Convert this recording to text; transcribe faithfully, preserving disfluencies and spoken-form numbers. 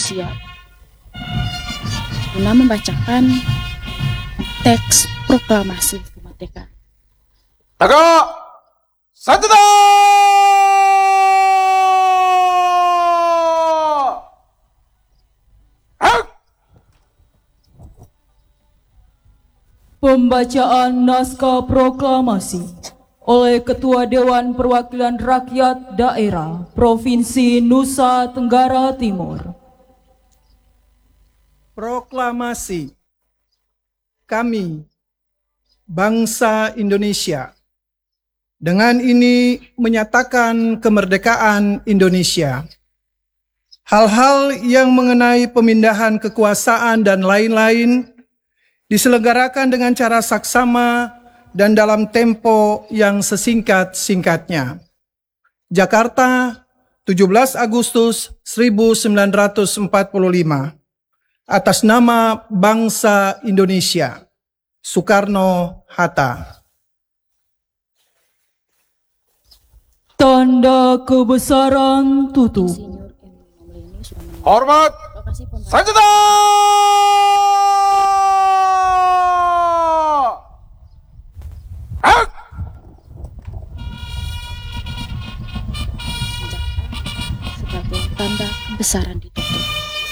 Indonesia guna membacakan teks proklamasi kemerdekaan. Naga Sanjata! Pembacaan naskah proklamasi oleh Ketua Dewan Perwakilan Rakyat Daerah Provinsi Nusa Tenggara Timur. Proklamasi. Kami, bangsa Indonesia, dengan ini menyatakan kemerdekaan Indonesia. Hal-hal yang mengenai pemindahan kekuasaan dan lain-lain diselenggarakan dengan cara saksama dan dalam tempo yang sesingkat-singkatnya. Jakarta, tujuh belas Agustus seribu sembilan ratus empat puluh lima. Atas nama bangsa Indonesia, Soekarno-Hatta. Tanda kebesaran tutup. Hormat Sanjata! Sebagai tanda kebesaran di